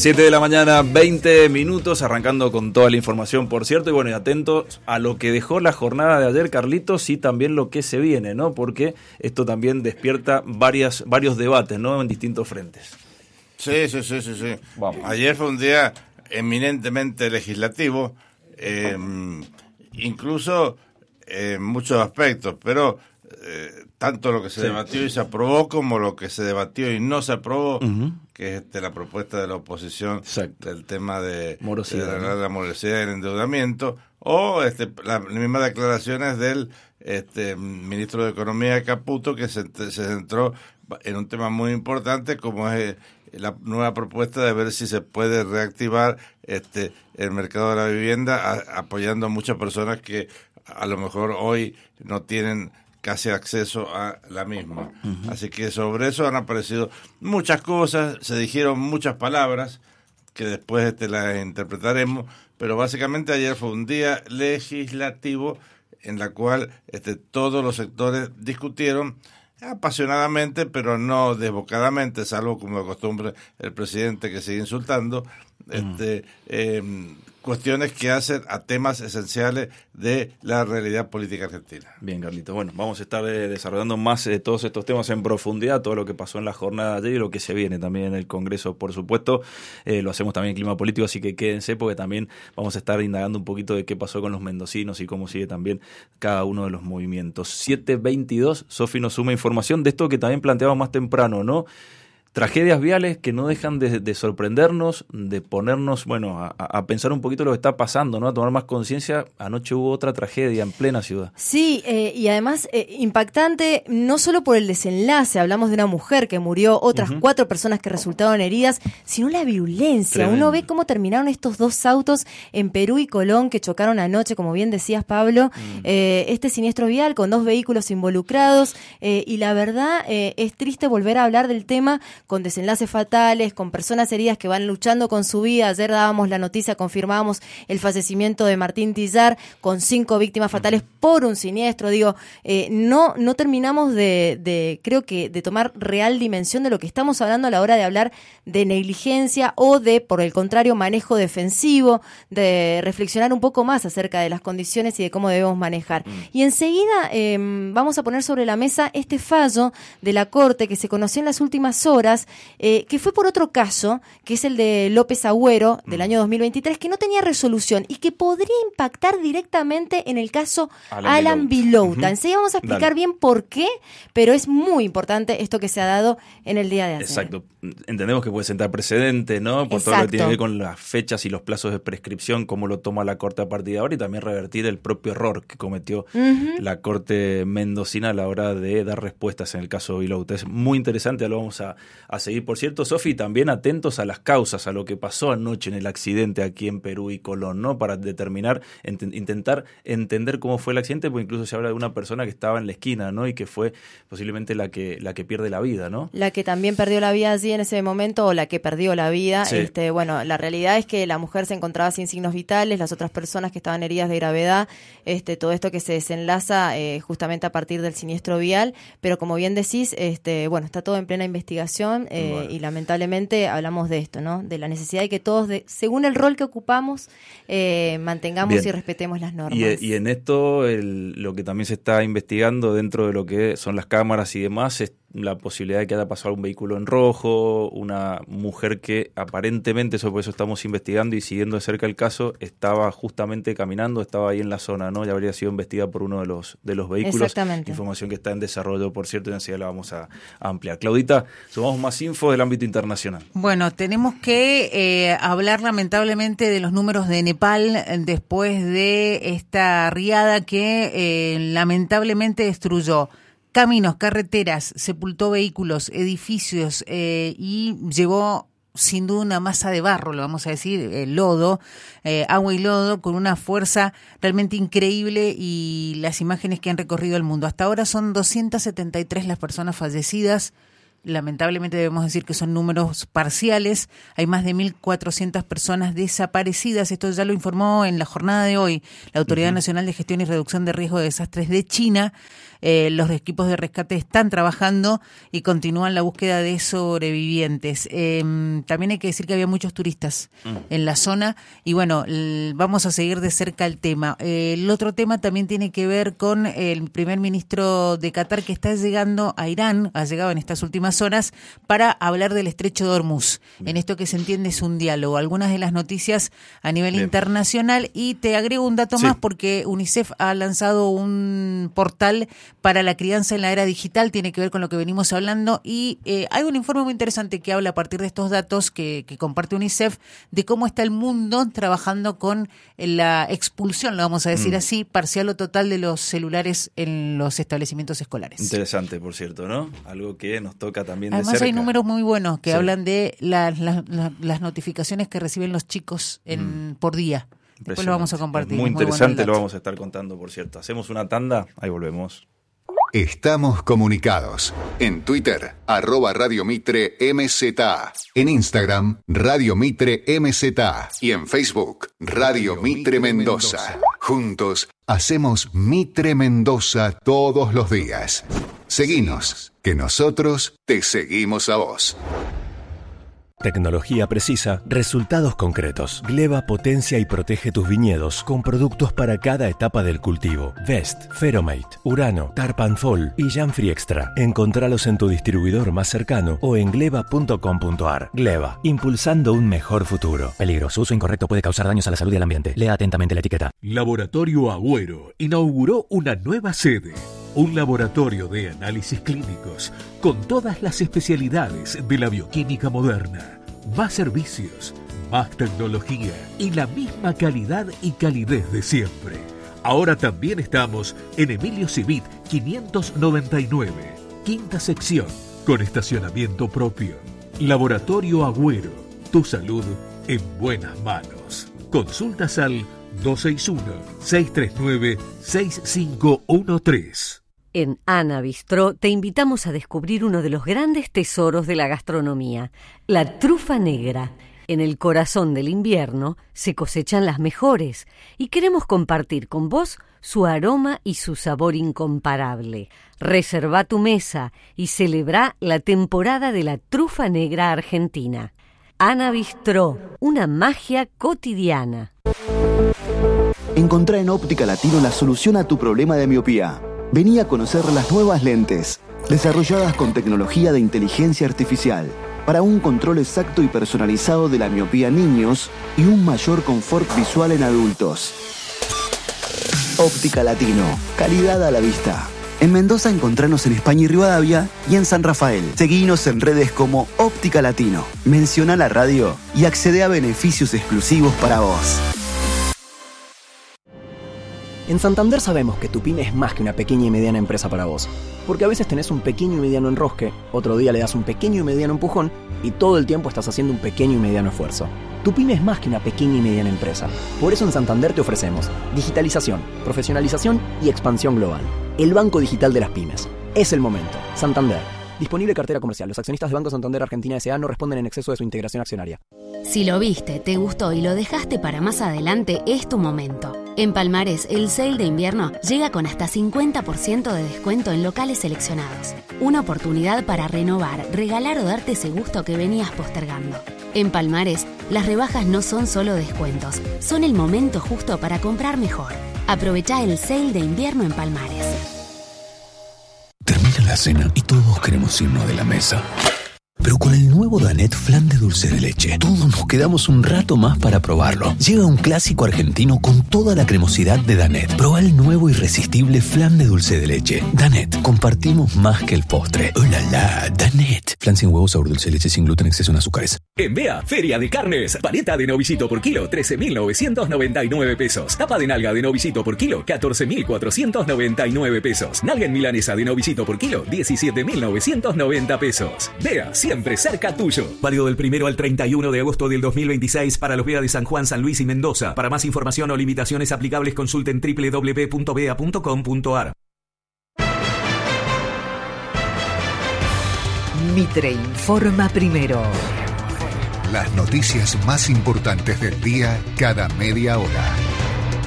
7 de la mañana, 20 minutos, arrancando con toda la información, por cierto, y bueno, y atentos a lo que dejó la jornada de ayer, Carlitos, y también lo que se viene, ¿no? Porque esto también despierta varios debates, ¿no? En distintos frentes. Sí. Vamos. Ayer fue un día eminentemente legislativo, incluso en muchos aspectos, pero tanto lo que se debatió y se aprobó como lo que se debatió y no se aprobó, que es la propuesta de la oposición del tema de morosidad, de la morosidad y el endeudamiento, o las mismas declaraciones del ministro de Economía Caputo, que se centró en un tema muy importante como es la nueva propuesta de ver si se puede reactivar el mercado de la vivienda, apoyando a muchas personas que a lo mejor hoy no tienen casi acceso a la misma. Así que sobre eso han aparecido muchas cosas, se dijeron muchas palabras que después las interpretaremos, pero básicamente ayer fue un día legislativo en la cual todos los sectores discutieron apasionadamente, pero no desbocadamente, salvo como de costumbre el presidente que sigue insultando, cuestiones que hacen a temas esenciales de la realidad política argentina. Bien, Carlitos. Bueno, vamos a estar desarrollando más todos estos temas en profundidad, todo lo que pasó en la jornada de ayer y lo que se viene también en el Congreso, por supuesto. Lo hacemos también en Clima Político, así que quédense porque también vamos a estar indagando un poquito de qué pasó con los mendocinos y cómo sigue también cada uno de los movimientos. 7:22, Sofi nos suma información de esto que también planteamos más temprano, ¿no? Tragedias viales que no dejan de sorprendernos, de ponernos, a pensar un poquito lo que está pasando, ¿no? A tomar más conciencia. Anoche hubo otra tragedia en plena ciudad. Sí, y además impactante, no solo por el desenlace, hablamos de una mujer que murió, otras 4 personas que resultaron heridas, sino la violencia. Tremendo. Uno ve cómo terminaron estos 2 autos en Perú y Colón que chocaron anoche, como bien decías, Pablo, este siniestro vial con 2 vehículos involucrados, y la verdad es triste volver a hablar del tema con desenlaces fatales, con personas heridas que van luchando con su vida. Ayer dábamos la noticia, confirmábamos el fallecimiento de Martín Tillar, con 5 víctimas fatales por un siniestro. Digo, no terminamos creo que de tomar real dimensión de lo que estamos hablando a la hora de hablar de negligencia o de, por el contrario, manejo defensivo, de reflexionar un poco más acerca de las condiciones y de cómo debemos manejar. Y enseguida vamos a poner sobre la mesa este fallo de la Corte que se conoció en las últimas horas, que fue por otro caso, que es el de López Agüero del año 2023, que no tenía resolución y que podría impactar directamente en el caso Alan Vilouta. Enseguida vamos a explicar bien por qué, pero es muy importante esto que se ha dado en el día de ayer. Exacto. Entendemos que puede sentar precedente, ¿no? Por todo lo que tiene que ver con las fechas y los plazos de prescripción, cómo lo toma la Corte a partir de ahora, y también revertir el propio error que cometió la Corte mendocina a la hora de dar respuestas en el caso Vilouta. Es muy interesante, lo vamos a seguir. Por cierto, Sofi, también atentos a las causas, a lo que pasó anoche en el accidente aquí en Perú y Colón, ¿no? Para determinar, intentar entender cómo fue el accidente, porque incluso se habla de una persona que estaba en la esquina, ¿no? Y que fue posiblemente la que pierde la vida, ¿no? La que también perdió la vida allí en ese momento, o la que perdió la vida. Sí. La realidad es que la mujer se encontraba sin signos vitales, las otras personas que estaban heridas de gravedad, todo esto que se desenlaza justamente a partir del siniestro vial, pero como bien decís, está todo en plena investigación. Y lamentablemente hablamos de esto, ¿no? De la necesidad de que todos, según el rol que ocupamos, mantengamos y respetemos las normas. Y en esto, lo que también se está investigando dentro de lo que son las cámaras y demás, es la posibilidad de que haya pasado un vehículo en rojo, una mujer que aparentemente, por eso estamos investigando y siguiendo de cerca el caso, estaba justamente caminando, estaba ahí en la zona, ¿no? Ya habría sido investigada por uno de los vehículos. Exactamente. Información que está en desarrollo, por cierto, y enseguida la vamos a ampliar. Claudita, sumamos más info del ámbito internacional. Bueno, tenemos que hablar lamentablemente de los números de Nepal después de esta riada que lamentablemente destruyó caminos, carreteras, sepultó vehículos, edificios y llevó sin duda una masa de barro, lo vamos a decir, lodo, agua y lodo, con una fuerza realmente increíble, y las imágenes que han recorrido el mundo. Hasta ahora son 273 las personas fallecidas, lamentablemente debemos decir que son números parciales. Hay más de 1.400 personas desaparecidas. Esto ya lo informó en la jornada de hoy la Autoridad Nacional de Gestión y Reducción de Riesgo de Desastres de China. Los equipos de rescate están trabajando y continúan la búsqueda de sobrevivientes. También hay que decir que había muchos turistas en la zona y bueno, vamos a seguir de cerca el tema. El otro tema también tiene que ver con el primer ministro de Qatar, que está llegando a Irán, ha llegado en estas últimas horas para hablar del estrecho de Hormuz. En esto que se entiende es un diálogo. Algunas de las noticias a nivel internacional, y te agrego un dato más porque UNICEF ha lanzado un portal para la crianza en la era digital, tiene que ver con lo que venimos hablando, y hay un informe muy interesante que habla a partir de estos datos que comparte UNICEF de cómo está el mundo trabajando con la expulsión, lo vamos a decir así, parcial o total de los celulares en los establecimientos escolares. Interesante, por cierto, ¿no? Algo que nos toca también de cerca. Además hay números muy buenos que hablan de las notificaciones que reciben los chicos por día. Después lo vamos a compartir. Muy interesante, lo vamos a estar contando, por cierto. Hacemos una tanda, ahí volvemos. Estamos comunicados. En Twitter, @Radio Mitre MZA. En Instagram, Radio Mitre MZA. Y en Facebook, Radio Mitre Mendoza. Juntos, hacemos Mitre Mendoza todos los días. Seguinos, que nosotros te seguimos a vos. Tecnología precisa, resultados concretos. Gleba potencia y protege tus viñedos con productos para cada etapa del cultivo. Vest, Feromate, Urano, Tarpanfol y Janfree Extra. Encontralos en tu distribuidor más cercano o en gleba.com.ar. Gleba, impulsando un mejor futuro. Peligro, su uso incorrecto puede causar daños a la salud y al ambiente. Lea atentamente la etiqueta. Laboratorio Agüero inauguró una nueva sede. Un laboratorio de análisis clínicos con todas las especialidades de la bioquímica moderna. Más servicios, más tecnología y la misma calidad y calidez de siempre. Ahora también estamos en Emilio Civit 599, quinta sección, con estacionamiento propio. Laboratorio Agüero, tu salud en buenas manos. Consultas al 261-639-6513. En Ana Bistró te invitamos a descubrir uno de los grandes tesoros de la gastronomía, la trufa negra. En el corazón del invierno se cosechan las mejores y queremos compartir con vos su aroma y su sabor incomparable. Reserva tu mesa y celebra la temporada de la trufa negra argentina. Ana Bistró, una magia cotidiana. Encontrá en Óptica Latino la solución a tu problema de miopía. Vení a conocer las nuevas lentes, desarrolladas con tecnología de inteligencia artificial, para un control exacto y personalizado de la miopía en niños y un mayor confort visual en adultos. Óptica Latino, calidad a la vista. En Mendoza encontranos en España y Rivadavia y en San Rafael. Seguinos en redes como Óptica Latino. Menciona la radio y accede a beneficios exclusivos para vos. En Santander sabemos que tu pyme es más que una pequeña y mediana empresa para vos. Porque a veces tenés un pequeño y mediano enrosque, otro día le das un pequeño y mediano empujón y todo el tiempo estás haciendo un pequeño y mediano esfuerzo. Tu pyme es más que una pequeña y mediana empresa. Por eso en Santander te ofrecemos digitalización, profesionalización y expansión global. El banco digital de las pymes. Es el momento. Santander. Disponible cartera comercial. Los accionistas de Banco Santander Argentina S.A. no responden en exceso de su integración accionaria. Si lo viste, te gustó y lo dejaste para más adelante, es tu momento. En Palmarés, el sale de invierno llega con hasta 50% de descuento en locales seleccionados. Una oportunidad para renovar, regalar o darte ese gusto que venías postergando. En Palmarés, las rebajas no son solo descuentos, son el momento justo para comprar mejor. Aprovechá el sale de invierno en Palmarés. Termina la cena y todos queremos irnos de la mesa. Pero con el nuevo Danet Flan de dulce de leche, todos nos quedamos un rato más para probarlo. Llega un clásico argentino con toda la cremosidad de Danet. Probá el nuevo irresistible flan de dulce de leche. Danet, compartimos más que el postre. ¡Oh la la! Danet. Flan sin huevos, sabor dulce de leche, sin gluten, exceso en azúcares. En Bea, Feria de Carnes. Paleta de novillito por kilo, 13.999 pesos. Tapa de nalga de novillito por kilo, 14.499 pesos. Nalga en milanesa de novillito por kilo, 17.990 pesos. Bea, siempre cerca tuyo. Válido del 1 al 31 de agosto del 2026 para los Bea de San Juan, San Luis y Mendoza. Para más información o limitaciones aplicables consulten www.bea.com.ar. Mitre informa primero. Las noticias más importantes del día cada media hora.